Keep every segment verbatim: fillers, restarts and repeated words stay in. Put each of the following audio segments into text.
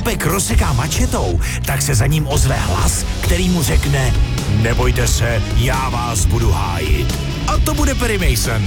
chlapek rozseká mačetou, tak se za ním ozve hlas, který mu řekne: nebojte se, já vás budu hájit. A to bude Perry Mason.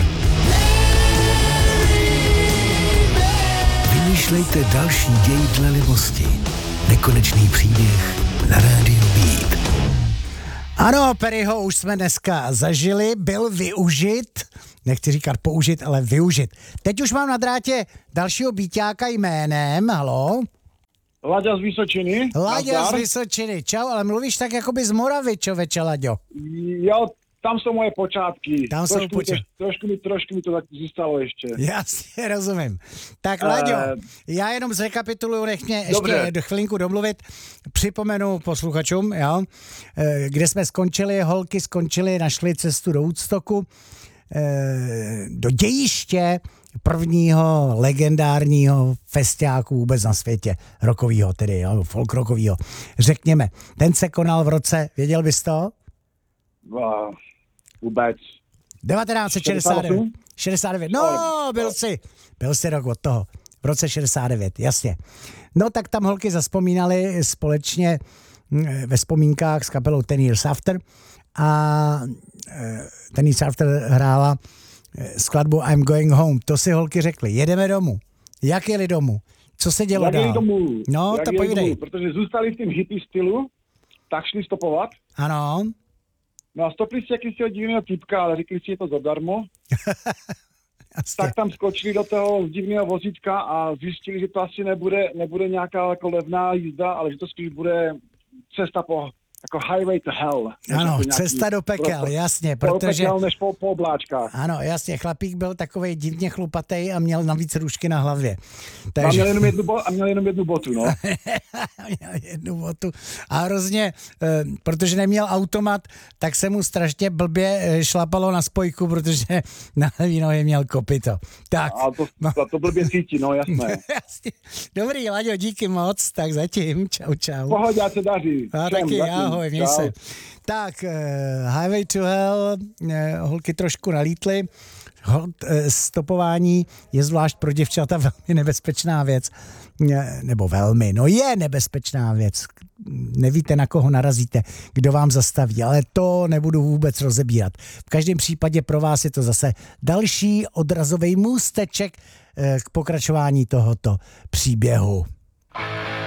Vymýšlejte další děj dle libosti. Nekonečný příběh na rádiu Beat. Ano, Perryho už jsme dneska zažili, byl využit, nechci říkat použit, ale využit. Teď už mám na drátě dalšího býťáka jménem, halo? Láďa z Vysočiny. Láďa z Vysočiny, čau, ale mluvíš tak jakoby z Moravy, čověče, Láďo. Jo, tam jsou moje počátky. Tam trošku, jsou počátky. Trošku mi, trošku mi to tak zůstalo ještě. Jasně, rozumím. Tak Láďo, uh, já jenom zrekapituluju, nech mě ještě do chvilinku domluvit. Připomenu posluchačům, jo, kde jsme skončili, holky skončili, našli cestu do Woodstocku, do dějiště prvního legendárního festiáku vůbec na světě, rockovýho tedy, jo, folk rockovýho. Řekněme, ten se konal v roce, věděl bys to? Uh, vůbec. devatenáct set šedesát devět. šedesát devět. No, byl jsi. Byl jsi rok od toho. V roce šedesát devět, jasně. No, tak tam holky zaspomínali společně ve vzpomínkách s kapelou Ten Years After a Ten Years After hrála skladbu I'm Going Home. To si holky řekly. Jedeme domů. Jak jeli domů? Co se dělo Jak dál? jeli domů? No, Jak to jeli povídej. domů? Protože zůstali v tom hippie stylu, tak šli stopovat. Ano. No a stopli si jakýsiho divného typka, ale řekli si, je to zadarmo. Tak tam skočili do toho divného vozítka a zjistili, že to asi nebude, nebude nějaká jako levná jízda, ale že to spíš bude cesta po jako highway to hell. Ano, to cesta do pekel, prostě, jasně, protože... pekel než po, po obláčkách. Ano, jasně, chlapík byl takovej divně chlupatej a měl navíc růžky na hlavě. Takže... A, měl jenom jednu bo- a měl jenom jednu botu, no. Měl jednu botu a hrozně, eh, protože neměl automat, tak se mu strašně blbě eh, šlapalo na spojku, protože na levý nohy měl kopyto. Tak. A to, no. to, to blbě cítí, no, jasné. Dobrý, Laďo, díky moc, tak zatím, čau, čau. Pohodě, ať se daří. A Všem, taky, zatím. ahoj, měj Čau. se. Tak, uh, Highway to Hell, uh, holky trošku nalítly. Hold, uh, stopování je zvlášť pro děvčata velmi nebezpečná věc. Uh, nebo velmi, no je nebezpečná věc. Nevíte, na koho narazíte, kdo vám zastaví, ale to nebudu vůbec rozebírat. V každém případě pro vás je to zase další odrazový můsteček uh, k pokračování tohoto příběhu.